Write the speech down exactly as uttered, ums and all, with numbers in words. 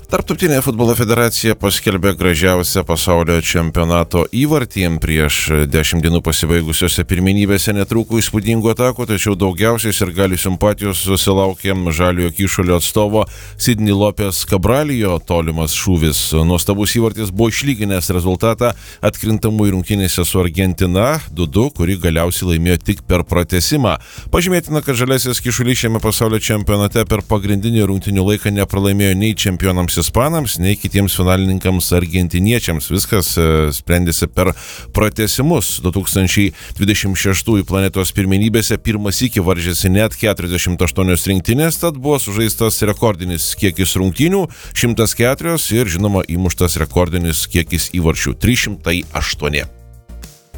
Tarptautinė futbolo federacija paskelbė gražiausią pasaulio čempionato įvartį. Prieš dešimt dienų pasibaigusiose pirmenybėse netrūko įspūdingų atakų, tačiau daugiausiai sirgalių simpatijos susilaukė žaliojo kyšulio atstovo Sidney Lopez Cabralijo tolimas šūvis. Nuostabus įvartis buvo išlyginęs rezultatą atkrintamųjų rungtynėse su Argentina du du, kuri galiausiai laimėjo tik per pratęsimą. Pažymėtina, kad žaliasis kyšulys šiame pasaulio čempionate per pagrindinį rungtynių laiką nepralaimėjo nei čempionams ispanams, nei kitiems finalininkams argentiniečiams. Viskas sprendėsi per pratęsimus. du tūkstančiai dvidešimt šeštųjų planetos pirmenybėse pirmas iki varžėsi net keturiasdešimt aštuonios rinktinės, tad buvo sužaistas rekordinis kiekis rungtynių šimtas keturios ir žinoma įmuštas rekordinis kiekis įvarčių trys šimtai aštuoni.